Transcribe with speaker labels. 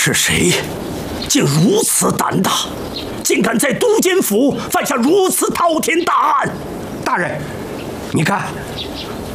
Speaker 1: 是谁，竟如此胆大，竟敢在都监府犯下如此滔天大案？
Speaker 2: 大人，你看，